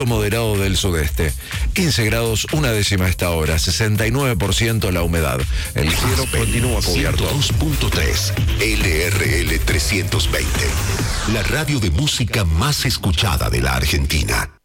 moderado del sudeste. 15 grados, una décima esta hora, 69% la humedad. El cielo continúa cubierto. 102.3 LRL 320. La radio de música más escuchada de la Argentina.